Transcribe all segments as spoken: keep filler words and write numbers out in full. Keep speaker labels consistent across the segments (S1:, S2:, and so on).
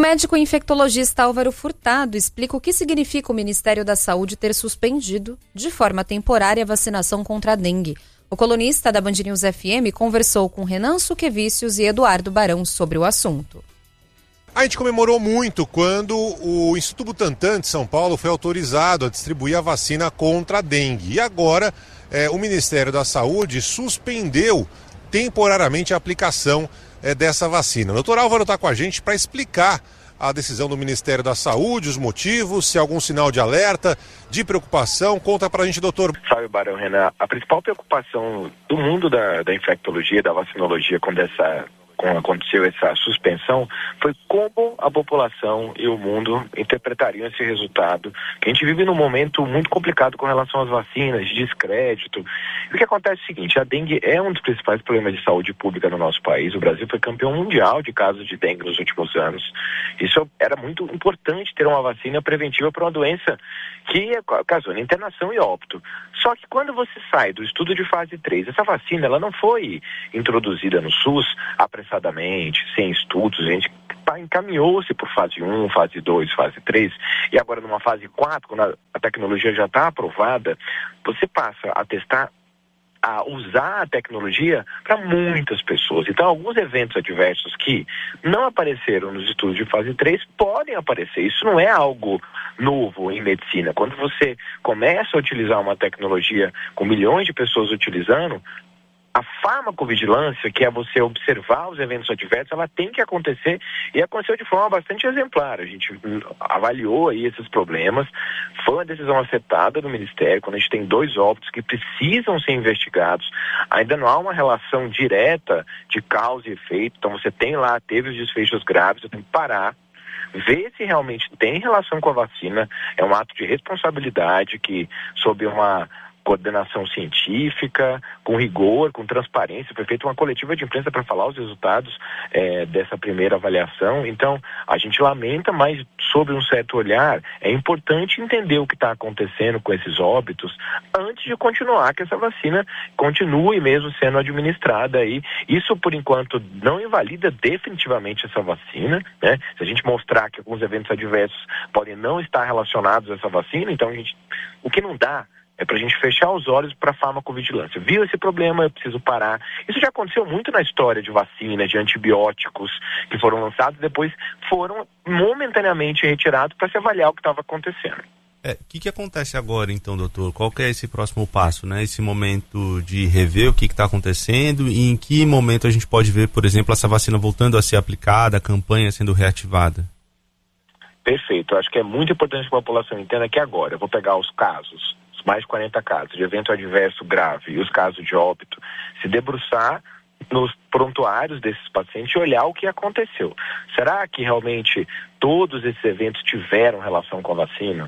S1: médico infectologista Álvaro Furtado explica o que significa o Ministério da Saúde ter suspendido, de forma temporária, a vacinação contra a dengue. O colunista da Band News F M conversou com Renan Suquevicius e Eduardo Barão sobre o assunto.
S2: A gente comemorou muito quando o Instituto Butantan de São Paulo foi autorizado a distribuir a vacina contra a dengue. E agora é, o Ministério da Saúde suspendeu temporariamente a aplicação é, dessa vacina. O doutor Álvaro está com a gente para explicar a decisão do Ministério da Saúde, os motivos, se há algum sinal de alerta, de preocupação. Conta para a gente, doutor.
S3: Salve, Barão Renan. A principal preocupação do mundo da, da infectologia, da vacinologia, quando essa... quando aconteceu essa suspensão, foi como a população e o mundo interpretariam esse resultado. Que a gente vive num momento muito complicado com relação às vacinas, de descrédito. E o que acontece é o seguinte, a dengue é um dos principais problemas de saúde pública no nosso país. O Brasil foi campeão mundial de casos de dengue nos últimos anos. Isso era muito importante ter uma vacina preventiva para uma doença que causou internação e óbito. Só que quando você sai do estudo de fase três, essa vacina ela não foi introduzida no SUS apressadamente, sem estudos, a gente encaminhou-se por fase um, fase dois, fase três, e agora numa fase quatro, quando a, a tecnologia já está aprovada, você passa a testar, a usar a tecnologia para muitas pessoas. Então, alguns eventos adversos que não apareceram nos estudos de fase três podem aparecer. Isso não é algo novo em medicina. Quando você começa a utilizar uma tecnologia com milhões de pessoas utilizando, a farmacovigilância, que é você observar os eventos adversos, ela tem que acontecer e aconteceu de forma bastante exemplar. A gente avaliou aí esses problemas, foi uma decisão acertada do Ministério, quando a gente tem dois óbitos que precisam ser investigados, ainda não há uma relação direta de causa e efeito, então você tem lá, teve os desfechos graves, você tem que parar, ver se realmente tem relação com a vacina, é um ato de responsabilidade que, sob uma coordenação científica, com rigor, com transparência, foi feita uma coletiva de imprensa para falar os resultados é, dessa primeira avaliação. Então, a gente lamenta, mas sob um certo olhar, é importante entender o que está acontecendo com esses óbitos antes de continuar que essa vacina continue mesmo sendo administrada aí. Isso, por enquanto, não invalida definitivamente essa vacina, né? Se a gente mostrar que alguns eventos adversos podem não estar relacionados a essa vacina, então a gente, o que não dá é para a gente fechar os olhos para a farmacovigilância. Viu esse problema, eu preciso parar. Isso já aconteceu muito na história de vacinas, de antibióticos que foram lançados e depois foram momentaneamente retirados para se avaliar o que estava acontecendo.
S4: É, o que, que acontece agora, então, doutor? Qual que é esse próximo passo, né? Esse momento de rever o que está acontecendo e em que momento a gente pode ver, por exemplo, essa vacina voltando a ser aplicada, a campanha sendo reativada?
S3: Perfeito. Eu acho que é muito importante que a população entenda que agora, eu vou pegar os casos, mais de quarenta casos de evento adverso grave e os casos de óbito, se debruçar nos prontuários desses pacientes e olhar o que aconteceu. Será que realmente todos esses eventos tiveram relação com a vacina?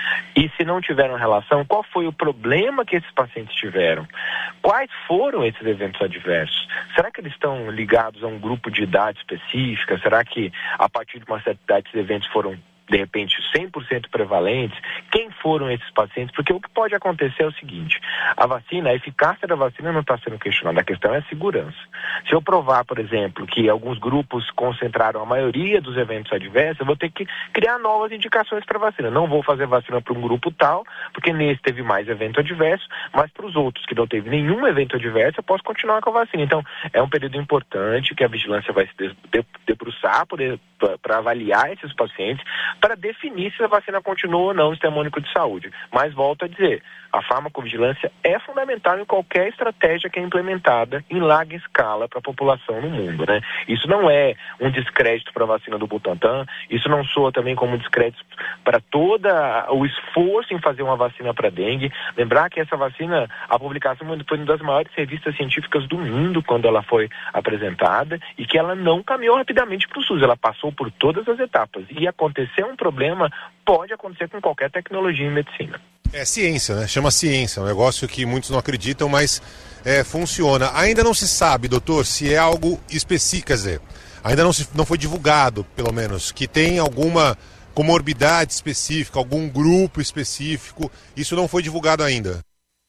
S3: E se não tiveram relação, qual foi o problema que esses pacientes tiveram? Quais foram esses eventos adversos? Será que eles estão ligados a um grupo de idade específica? Será que a partir de uma certa idade esses eventos foram de repente cem por cento prevalentes? Quem foram esses pacientes? Porque o que pode acontecer é o seguinte, a vacina, a eficácia da vacina não está sendo questionada, a questão é a segurança. Se eu provar, por exemplo, que alguns grupos concentraram a maioria dos eventos adversos, eu vou ter que criar novas indicações para vacina. Não vou fazer vacina para um grupo tal, porque nesse teve mais evento adverso, mas para os outros que não teve nenhum evento adverso, eu posso continuar com a vacina. Então, é um período importante que a vigilância vai se debruçar para avaliar esses pacientes, para definir se a vacina continua ou não no Sistema Único de Saúde. Mas volto a dizer, a farmacovigilância é fundamental em qualquer estratégia que é implementada em larga escala para a população no mundo, né? Isso não é um descrédito para a vacina do Butantan, isso não soa também como um descrédito para todo o esforço em fazer uma vacina para dengue. Lembrar que essa vacina, a publicação foi uma das maiores revistas científicas do mundo quando ela foi apresentada e que ela não caminhou rapidamente para o SUS, ela passou por todas as etapas. E acontecer um problema pode acontecer com qualquer tecnologia em medicina.
S2: É ciência, né? Chama ciência, é um negócio que muitos não acreditam, mas é, funciona. Ainda não se sabe, doutor, se é algo específico, quer dizer, ainda não, se, não foi divulgado, pelo menos, que tem alguma comorbidade específica, algum grupo específico, isso não foi divulgado ainda.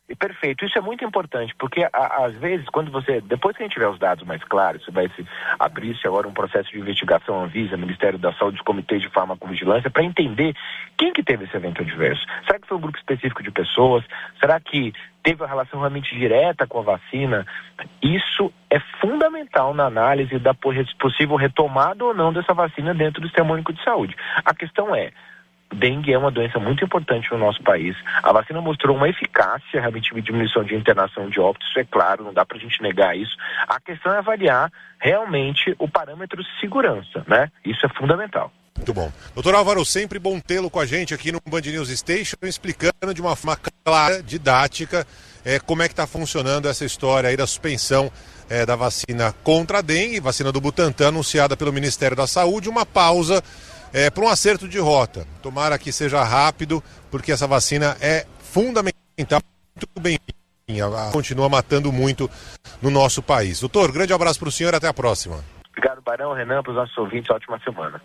S3: E perfeito, isso é muito importante, porque a, às vezes, quando você, depois que a gente tiver os dados mais claros, você vai se abrir-se agora um processo de investigação Anvisa, Ministério da Saúde, Comitê de Farmacovigilância, para entender quem que teve esse evento adverso. Será que foi um grupo específico de pessoas? Será que teve uma relação realmente direta com a vacina? Isso é fundamental na análise da possível retomada ou não dessa vacina dentro do Sistema Único de Saúde. A questão é, dengue é uma doença muito importante no nosso país. A vacina mostrou uma eficácia, realmente uma diminuição de internação de óbito, isso é claro, não dá pra gente negar isso. A questão é avaliar realmente o parâmetro de segurança, né? Isso é fundamental.
S2: Muito bom. Doutor Álvaro, sempre bom tê-lo com a gente aqui no Band News Station, explicando de uma forma clara, didática, é, como é que está funcionando essa história aí da suspensão é, da vacina contra a dengue, vacina do Butantan, anunciada pelo Ministério da Saúde, uma pausa É, para um acerto de rota. Tomara que seja rápido, porque essa vacina é fundamental, muito bem, continua matando muito no nosso país. Doutor, grande abraço para o senhor e até a próxima.
S3: Obrigado, Barão, Renan, para os nossos ouvintes, ótima semana.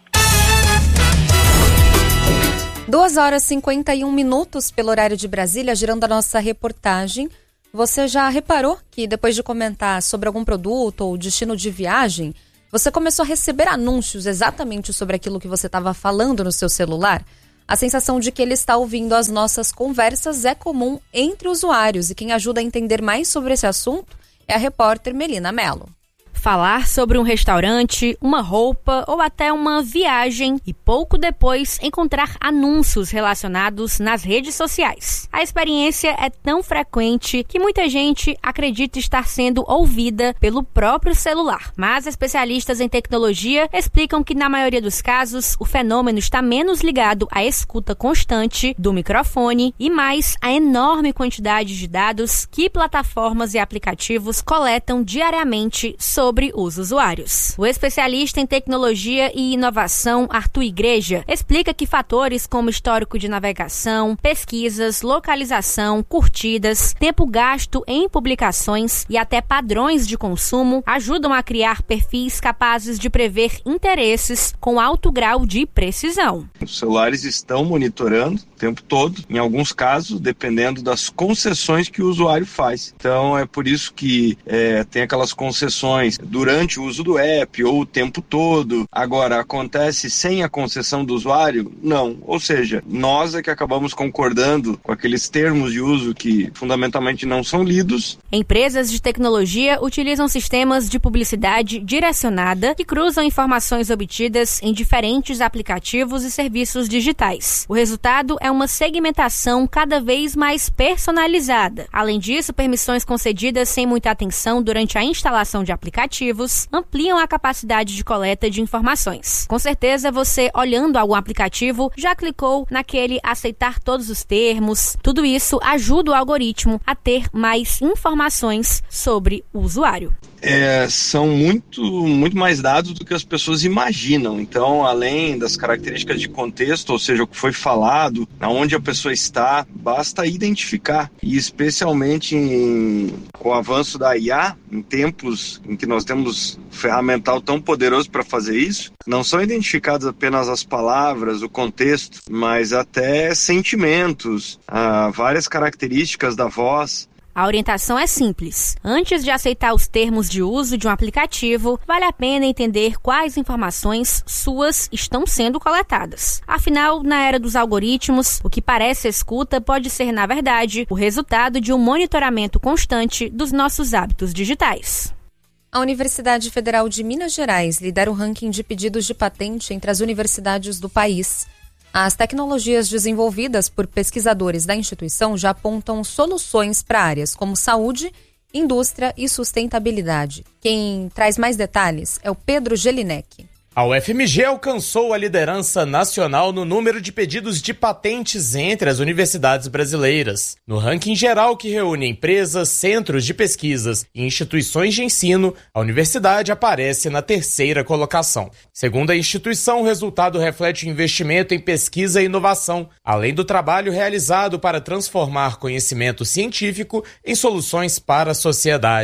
S1: duas horas e cinquenta e um minutos pelo horário de Brasília, girando a nossa reportagem. Você já reparou que depois de comentar sobre algum produto ou destino de viagem, você começou a receber anúncios exatamente sobre aquilo que você estava falando no seu celular? A sensação de que ele está ouvindo as nossas conversas é comum entre usuários, e quem ajuda a entender mais sobre esse assunto é a repórter Melina Mello.
S5: Falar sobre um restaurante, uma roupa ou até uma viagem e pouco depois encontrar anúncios relacionados nas redes sociais. A experiência é tão frequente que muita gente acredita estar sendo ouvida pelo próprio celular. Mas especialistas em tecnologia explicam que na maioria dos casos o fenômeno está menos ligado à escuta constante do microfone e mais à enorme quantidade de dados que plataformas e aplicativos coletam diariamente sobre sobre os usuários. O especialista em tecnologia e inovação Arthur Igreja explica que fatores como histórico de navegação, pesquisas, localização, curtidas, tempo gasto em publicações e até padrões de consumo ajudam a criar perfis capazes de prever interesses com alto grau de precisão.
S6: Os celulares estão monitorando o tempo todo, em alguns casos, dependendo das concessões que o usuário faz. Então é por isso que é, tem aquelas concessões durante o uso do app ou o tempo todo. Agora, acontece sem a concessão do usuário? Não. Ou seja, nós é que acabamos concordando com aqueles termos de uso que fundamentalmente não são lidos.
S5: Empresas de tecnologia utilizam sistemas de publicidade direcionada que cruzam informações obtidas em diferentes aplicativos e serviços digitais. O resultado é uma segmentação cada vez mais personalizada. Além disso, permissões concedidas sem muita atenção durante a instalação de aplicativos ampliam a capacidade de coleta de informações. Com certeza, você, olhando algum aplicativo, já clicou naquele aceitar todos os termos. Tudo isso ajuda o algoritmo a ter mais informações sobre o usuário.
S6: É, são muito, muito mais dados do que as pessoas imaginam. Então, além das características de contexto, ou seja, o que foi falado, aonde a pessoa está, basta identificar. E especialmente em, com o avanço da I A, em tempos em que nós temos um ferramental tão poderoso para fazer isso, não são identificadas apenas as palavras, o contexto, mas até sentimentos, ah, várias características da voz.
S5: A orientação é simples. Antes de aceitar os termos de uso de um aplicativo, vale a pena entender quais informações suas estão sendo coletadas. Afinal, na era dos algoritmos, o que parece escuta pode ser, na verdade, o resultado de um monitoramento constante dos nossos hábitos digitais.
S1: A Universidade Federal de Minas Gerais lidera o ranking de pedidos de patente entre as universidades do país. As tecnologias desenvolvidas por pesquisadores da instituição já apontam soluções para áreas como saúde, indústria e sustentabilidade. Quem traz mais detalhes é o Pedro Gelinek.
S7: A U F M G alcançou a liderança nacional no número de pedidos de patentes entre as universidades brasileiras. No ranking geral que reúne empresas, centros de pesquisas e instituições de ensino, a universidade aparece na terceira colocação. Segundo a instituição, o resultado reflete o investimento em pesquisa e inovação, além do trabalho realizado para transformar conhecimento científico em soluções para a sociedade. O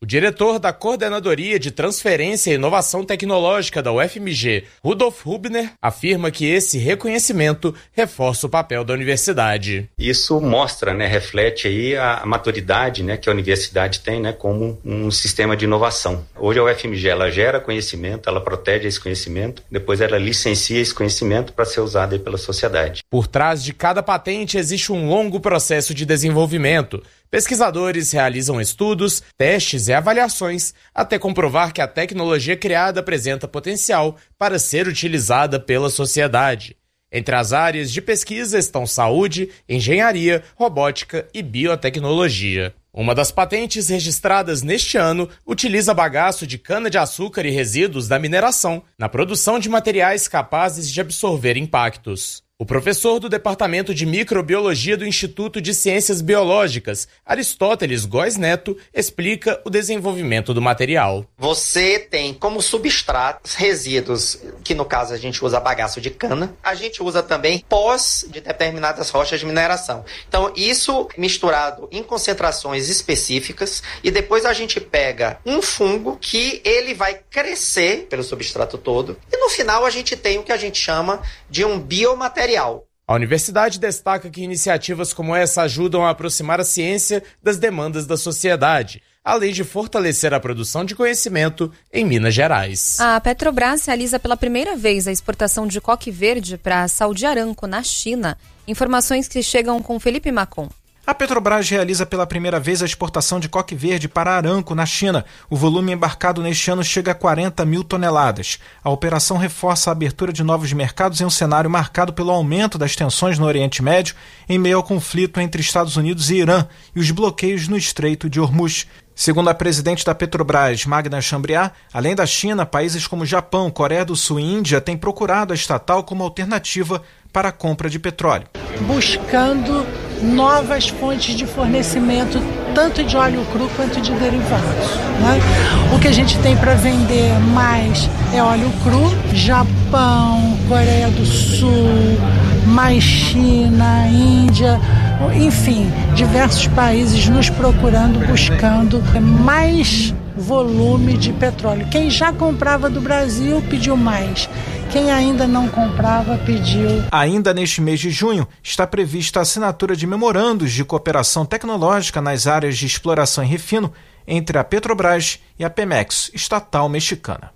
S7: O diretor da Coordenadoria de Transferência e Inovação Tecnológica da U F M G, Rudolf Hubner, afirma que esse reconhecimento reforça o papel da universidade.
S8: Isso mostra, né, reflete aí a maturidade, né, que a universidade tem, né, como um sistema de inovação. Hoje a U F M G ela gera conhecimento, ela protege esse conhecimento, depois ela licencia esse conhecimento para ser usado aí pela sociedade.
S7: Por trás de cada patente existe um longo processo de desenvolvimento. Pesquisadores realizam estudos, testes e avaliações até comprovar que a tecnologia criada apresenta potencial para ser utilizada pela sociedade. Entre as áreas de pesquisa estão saúde, engenharia, robótica e biotecnologia. Uma das patentes registradas neste ano utiliza bagaço de cana-de-açúcar e resíduos da mineração na produção de materiais capazes de absorver impactos. O professor do Departamento de Microbiologia do Instituto de Ciências Biológicas, Aristóteles Góes Neto, explica o desenvolvimento do material.
S9: Você tem como substrato resíduos, que no caso a gente usa bagaço de cana, a gente usa também pós de determinadas rochas de mineração. Então isso misturado em concentrações específicas e depois a gente pega um fungo que ele vai crescer pelo substrato todo e no final a gente tem o que a gente chama de um biomaterial.
S7: A universidade destaca que iniciativas como essa ajudam a aproximar a ciência das demandas da sociedade, além de fortalecer a produção de conhecimento em Minas Gerais.
S1: A Petrobras realiza pela primeira vez a exportação de coque verde para a Saudi Aramco, na China. Informações que chegam com Felipe Macon.
S10: A Petrobras realiza pela primeira vez a exportação de coque verde para a Aramco, na China. O volume embarcado neste ano chega a quarenta mil toneladas. A operação reforça a abertura de novos mercados em um cenário marcado pelo aumento das tensões no Oriente Médio, em meio ao conflito entre Estados Unidos e Irã e os bloqueios no Estreito de Hormuz. Segundo a presidente da Petrobras, Magda Chambriard, além da China, países como Japão, Coreia do Sul e Índia têm procurado a estatal como alternativa para a compra de petróleo.
S11: Buscando novas fontes de fornecimento, tanto de óleo cru quanto de derivados, né? O que a gente tem para vender mais é óleo cru, Japão, Coreia do Sul, mais China, Índia, enfim, diversos países nos procurando, buscando mais volume de petróleo. Quem já comprava do Brasil pediu mais. Quem ainda não comprava pediu.
S10: Ainda neste mês de junho, está prevista a assinatura de memorandos de cooperação tecnológica nas áreas de exploração e refino entre a Petrobras e a Pemex, estatal mexicana.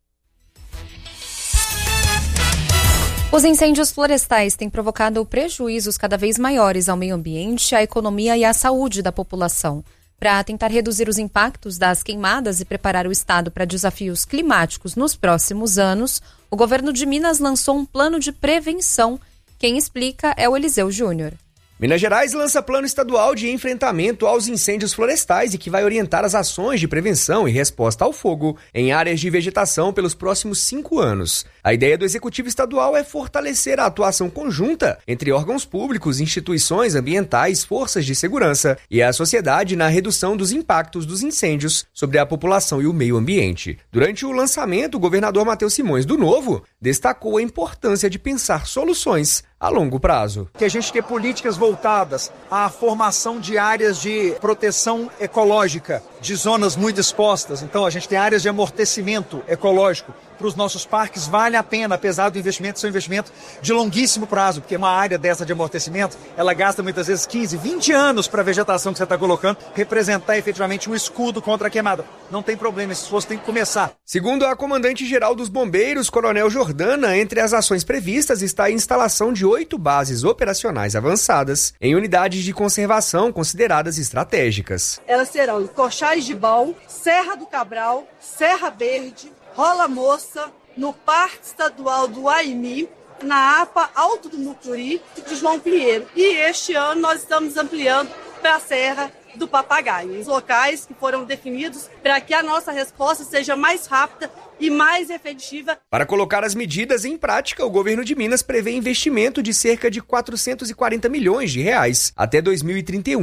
S1: Os incêndios florestais têm provocado prejuízos cada vez maiores ao meio ambiente, à economia e à saúde da população. Para tentar reduzir os impactos das queimadas e preparar o Estado para desafios climáticos nos próximos anos, o governo de Minas lançou um plano de prevenção. Quem explica é o Eliseu Júnior.
S12: Minas Gerais lança plano estadual de enfrentamento aos incêndios florestais e que vai orientar as ações de prevenção e resposta ao fogo em áreas de vegetação pelos próximos cinco anos. A ideia do Executivo Estadual é fortalecer a atuação conjunta entre órgãos públicos, instituições ambientais, forças de segurança e a sociedade na redução dos impactos dos incêndios sobre a população e o meio ambiente. Durante o lançamento, o governador Matheus Simões do Novo destacou a importância de pensar soluções a longo prazo.
S13: Que a gente tem políticas voltadas à formação de áreas de proteção ecológica, de zonas muito expostas. Então a gente tem áreas de amortecimento ecológico. Para os nossos parques vale a pena, apesar do investimento ser um investimento de longuíssimo prazo, porque uma área dessa de amortecimento, ela gasta muitas vezes quinze, vinte anos para a vegetação que você está colocando representar efetivamente um escudo contra a queimada. Não tem problema, esse esforço tem que começar.
S12: Segundo a comandante-geral dos bombeiros, Coronel Jordana, entre as ações previstas está a instalação de oito bases operacionais avançadas em unidades de conservação consideradas estratégicas.
S14: Elas serão Cochais de Bal, Serra do Cabral, Serra Verde, Rola Moça, no Parque Estadual do Aimi, na APA Alto do Mucuri e de João Pinheiro. E este ano nós estamos ampliando para a Serra do Papagaio. Os locais que foram definidos para que a nossa resposta seja mais rápida e mais efetiva.
S12: Para colocar as medidas em prática, o governo de Minas prevê investimento de cerca de quatrocentos e quarenta milhões de reais até dois mil e trinta e um.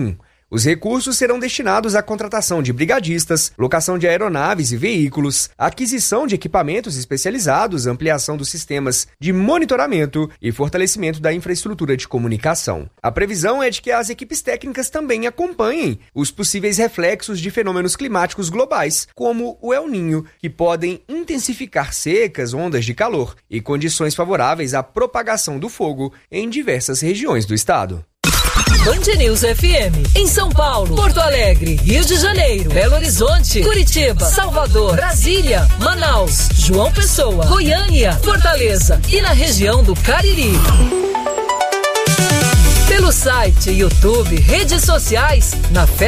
S12: Os recursos serão destinados à contratação de brigadistas, locação de aeronaves e veículos, aquisição de equipamentos especializados, ampliação dos sistemas de monitoramento e fortalecimento da infraestrutura de comunicação. A previsão é de que as equipes técnicas também acompanhem os possíveis reflexos de fenômenos climáticos globais, como o El Niño, que podem intensificar secas, ondas de calor e condições favoráveis à propagação do fogo em diversas regiões do estado.
S15: Band News F M, em São Paulo, Porto Alegre, Rio de Janeiro, Belo Horizonte, Curitiba, Salvador, Brasília, Manaus, João Pessoa, Goiânia, Fortaleza e na região do Cariri. Pelo site, YouTube, redes sociais, na Fé